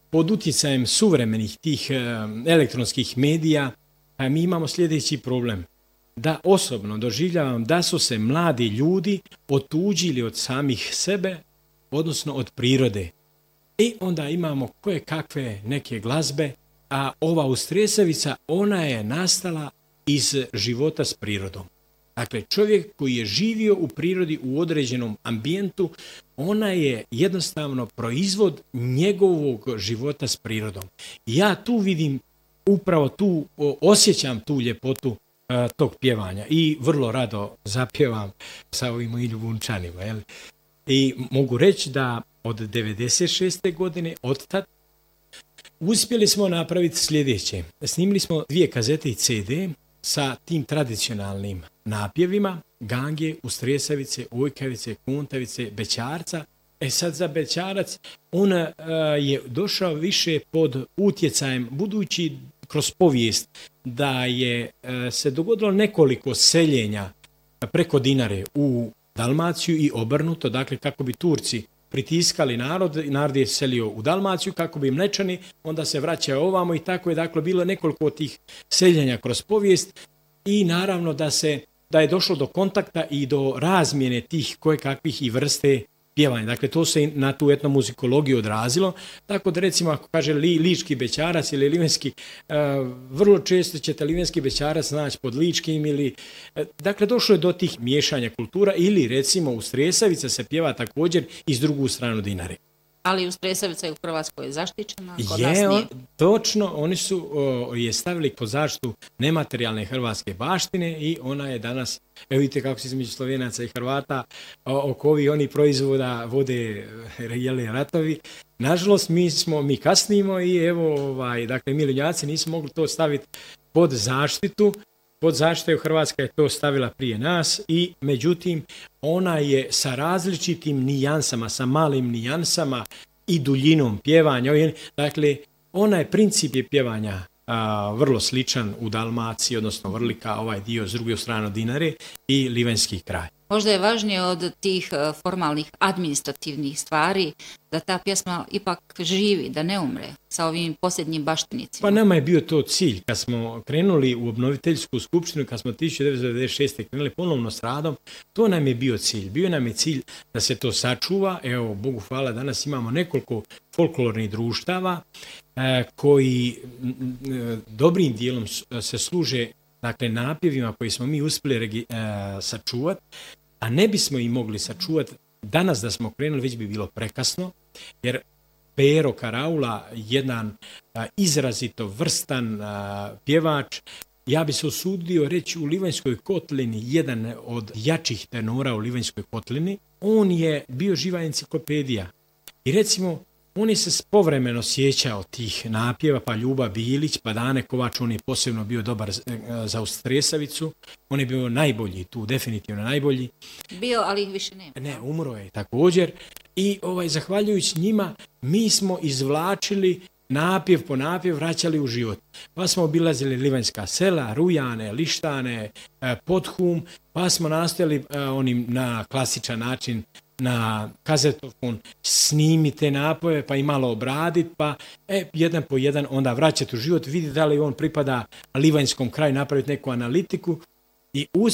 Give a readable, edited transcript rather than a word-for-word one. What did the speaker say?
pod utjecajem suvremenih tih elektronskih medija mi imamo sljedeći problem. Da osobno doživljavam da su se mladi ljudi otuđili od samih sebe, odnosno od prirode. I onda imamo koje kakve neke glazbe, a ova Ustresavica, ona je nastala iz života s prirodom. Dakle, čovjek koji je živio u prirodi u određenom ambijentu, ona je jednostavno proizvod njegovog života s prirodom. Ja tu vidim, upravo tu osjećam tu ljepotu tog pjevanja i vrlo rado zapjevam sa ovim mojim Ljubunčanima. Jel? I mogu reći da od 96. godine, od tad, uspjeli smo napraviti sljedeće. Snimili smo 2 kazete i CD sa tim tradicionalnim napjevima Gange, Ustresavice, Ojkavice, Kuntavice, Bećarca. Sad za Bećarac on je došao više pod utjecajem, budući kroz povijest da je se dogodilo nekoliko seljenja preko Dinare u Dalmaciju i obrnuto, dakle kako bi Turci pritiskali narod je selio u Dalmaciju, kako bi Mlečani onda se vraćao ovamo i tako je dakle bilo nekoliko tih seljenja kroz povijest i naravno da je došlo do kontakta i do razmjene tih kojekakvih i vrste pjevanja. Dakle, to se na tu etnomuzikologiju odrazilo, tako da recimo ako kaže lički bećarac ili livenski, vrlo često ćete livenski bećarac naći pod ličkim ili, dakle, došlo je do tih miješanja kultura ili recimo Ustresavica se pjeva također iz drugu stranu Dinare. Ali Ustresavica je u Hrvatskoj zaštićena? Kod nas nije. Točno, oni su je stavili pod zaštitu nematerijalne hrvatske baštine i ona je danas, evo vidite kako se između Slovenaca i Hrvata oko ovih oni proizvoda vode ratovi. Nažalost, mi kasnimo i evo, dakle, mi Ljubljanci nismo mogli to staviti pod zaštitu. Pod zaštitu Hrvatska je to stavila prije nas i međutim ona je sa različitim nijansama, sa malim nijansama i duljinom pjevanja. Dakle, princip je pjevanja vrlo sličan u Dalmaciji, odnosno Vrlika, ovaj dio s druge strane Dinare i livenski kraj. Možda je važnije od tih formalnih administrativnih stvari da ta pjesma ipak živi, da ne umre sa ovim posljednjim baštinicima. Pa nama je bio to cilj. Kad smo krenuli u obnoviteljsku skupštinu, kad smo 1996. krenuli ponovno s radom, to nam je bio cilj. Bio nam je cilj da se to sačuva. Evo, Bogu hvala, danas imamo nekoliko folklornih društava koji dobrim dijelom se služe dakle napjevima koji smo mi uspjeli sačuvati, a ne bismo ih mogli sačuvati danas da smo krenuli, već bi bilo prekasno, jer Pero Karaula, jedan izrazito vrstan pjevač, ja bi se usudio reći u Livanjskoj kotlini, jedan od jačih tenora u Livanjskoj kotlini, on je bio živa enciklopedija. I recimo, on je se povremeno sjećao tih napjeva, pa Ljuba Bilić, pa Dane Kovač, on je posebno bio dobar za Ustresavicu, on je bio najbolji tu, definitivno najbolji. Bio, ali ih više nema. Ne, umro je također i zahvaljujući njima mi smo izvlačili napjev po napjev, vraćali u život. Pa smo obilazili livanjska sela, Rujane, Lištane, Podhum, pa smo nastojali na klasičan način na kazetofon snimite napove, pa i malo obraditi, pa jedan po jedan onda vraćati u život, vidjeti da li on pripada livanjskom kraju, napraviti neku analitiku i